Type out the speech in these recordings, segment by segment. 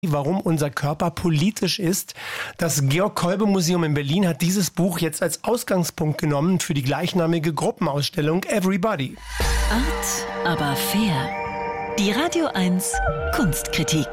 Warum unser Körper politisch ist. Das Georg-Kolbe-Museum in Berlin hat dieses Buch jetzt als Ausgangspunkt genommen für die gleichnamige Gruppenausstellung Everybody. Art, aber fair. Die Radio 1 Kunstkritik.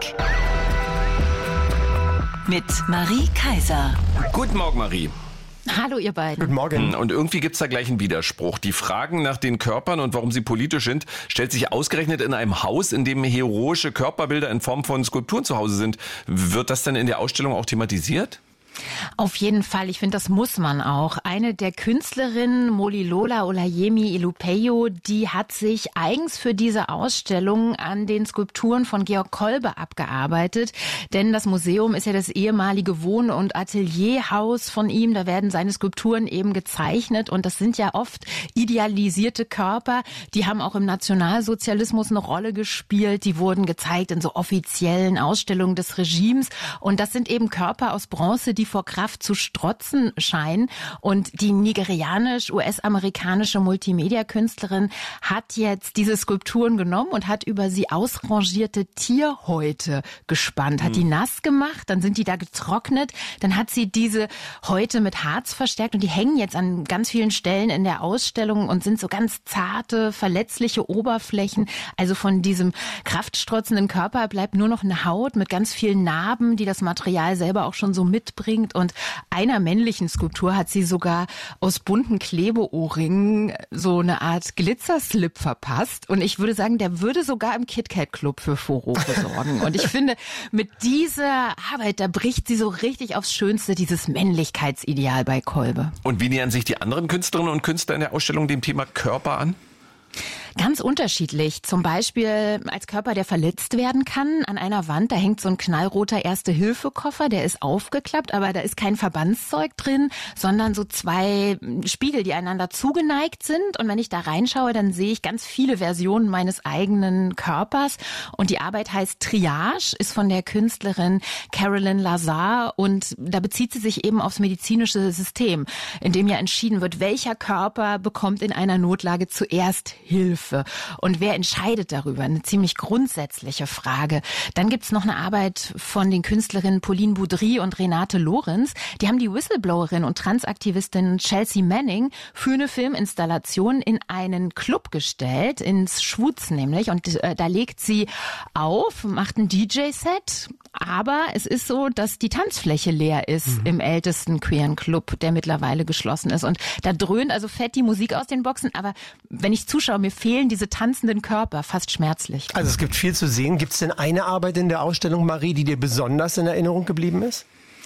Mit Marie Kaiser. Guten Morgen, Marie. Hallo ihr beiden. Guten Morgen. Und irgendwie gibt's da gleich einen Widerspruch. Die Fragen nach den Körpern und warum sie politisch sind, stellt sich ausgerechnet in einem Haus, in dem heroische Körperbilder in Form von Skulpturen zu Hause sind. Wird das denn in der Ausstellung auch thematisiert? Auf jeden Fall, ich finde, das muss man auch. Eine der Künstlerinnen, Molilola Olayemi Ilupeyo, die hat sich eigens für diese Ausstellung an den Skulpturen von Georg Kolbe abgearbeitet. Denn das Museum ist ja das ehemalige Wohn- und Atelierhaus von ihm. Da werden seine Skulpturen eben gezeichnet. Und das sind ja oft idealisierte Körper. Die haben auch im Nationalsozialismus eine Rolle gespielt. Die wurden gezeigt in so offiziellen Ausstellungen des Regimes. Und das sind eben Körper aus Bronze, die vor Kraft zu strotzen scheinen. Und die nigerianisch-US-amerikanische Multimedia-Künstlerin hat jetzt diese Skulpturen genommen und hat über sie ausrangierte Tierhäute gespannt. Hat die nass gemacht, dann sind die da getrocknet, dann hat sie diese Häute mit Harz verstärkt und die hängen jetzt an ganz vielen Stellen in der Ausstellung und sind so ganz zarte, verletzliche Oberflächen. Also von diesem kraftstrotzenden Körper bleibt nur noch eine Haut mit ganz vielen Narben, die das Material selber auch schon so mitbringt. Und einer männlichen Skulptur hat sie sogar aus bunten Klebeohrringen so eine Art Glitzerslip verpasst. Und ich würde sagen, der würde sogar im KitKat-Club für Furore sorgen. Und ich finde, mit dieser Arbeit, da bricht sie so richtig aufs Schönste, dieses Männlichkeitsideal bei Kolbe. Und wie nähern sich die anderen Künstlerinnen und Künstler in der Ausstellung dem Thema Körper an? Ganz unterschiedlich. Zum Beispiel als Körper, der verletzt werden kann. An einer Wand, da hängt so ein knallroter Erste-Hilfe-Koffer, der ist aufgeklappt, aber da ist kein Verbandszeug drin, sondern so zwei Spiegel, die einander zugeneigt sind. Und wenn ich da reinschaue, dann sehe ich ganz viele Versionen meines eigenen Körpers. Und die Arbeit heißt Triage, ist von der Künstlerin Carolyn Lazar. Und da bezieht sie sich eben aufs medizinische System, in dem ja entschieden wird, welcher Körper bekommt in einer Notlage zuerst Hilfe. Und wer entscheidet darüber? Eine ziemlich grundsätzliche Frage. Dann gibt's noch eine Arbeit von den Künstlerinnen Pauline Boudry und Renate Lorenz. Die haben die Whistleblowerin und Transaktivistin Chelsea Manning für eine Filminstallation in einen Club gestellt, ins Schwutz nämlich. Und da legt sie auf, macht ein DJ-Set. Aber es ist so, dass die Tanzfläche leer ist im ältesten queeren Club, der mittlerweile geschlossen ist. Und da dröhnt also fett die Musik aus den Boxen. Aber wenn ich zuschaue, mir fehlen diese tanzenden Körper, fast schmerzlich. Also es gibt viel zu sehen. Gibt es denn eine Arbeit in der Ausstellung, Marie, die dir besonders in Erinnerung geblieben ist?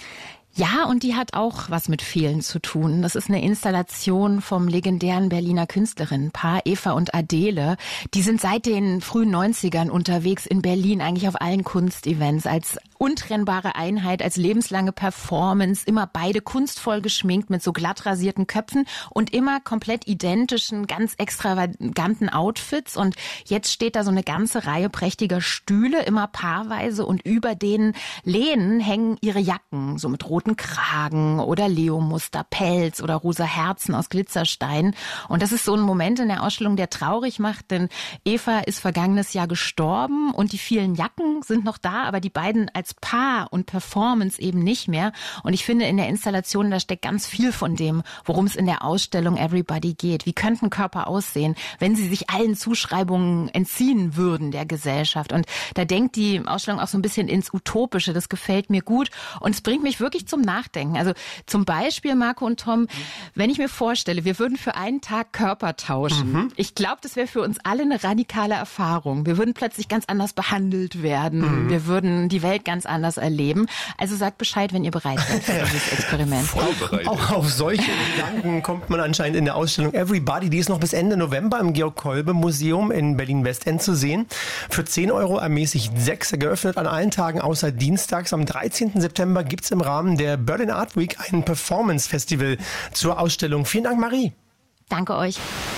Ja, und die hat auch was mit vielen zu tun. Das ist eine Installation vom legendären Berliner Künstlerinnenpaar Eva und Adele. Die sind seit den frühen 90ern unterwegs in Berlin, eigentlich auf allen Kunstevents, als untrennbare Einheit, als lebenslange Performance, immer beide kunstvoll geschminkt mit so glatt rasierten Köpfen und immer komplett identischen, ganz extravaganten Outfits. Und jetzt steht da so eine ganze Reihe prächtiger Stühle, immer paarweise, und über den Lehnen hängen ihre Jacken, so mit roten Kragen oder Leo-Muster, Pelz oder rosa Herzen aus Glitzerstein. Und das ist so ein Moment in der Ausstellung, der traurig macht, denn Eva ist vergangenes Jahr gestorben und die vielen Jacken sind noch da, aber die beiden als Paar und Performance eben nicht mehr. Und ich finde, in der Installation, da steckt ganz viel von dem, worum es in der Ausstellung Everybody geht. Wie könnten Körper aussehen, wenn sie sich allen Zuschreibungen entziehen würden der Gesellschaft? Und da denkt die Ausstellung auch so ein bisschen ins Utopische. Das gefällt mir gut. Und es bringt mich wirklich zum Nachdenken. Also zum Beispiel, Marco und Tom, wenn ich mir vorstelle, wir würden für einen Tag Körper tauschen. Ich glaube, das wäre für uns alle eine radikale Erfahrung. Wir würden plötzlich ganz anders behandelt werden. Wir würden die Welt ganz anders erleben. Also sagt Bescheid, wenn ihr bereit seid für dieses Experiment. Auch auf solche Gedanken kommt man anscheinend in der Ausstellung Everybody. Die ist noch bis Ende November im Georg-Kolbe-Museum in Berlin-Westend zu sehen. Für 10 € ermäßigt 6, geöffnet an allen Tagen außer dienstags. Am 13. September gibt's im Rahmen der Berlin Art Week ein Performance-Festival zur Ausstellung. Vielen Dank, Marie. Danke euch.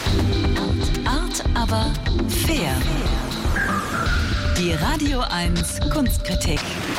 Art, aber fair. Die Radio 1 Kunstkritik.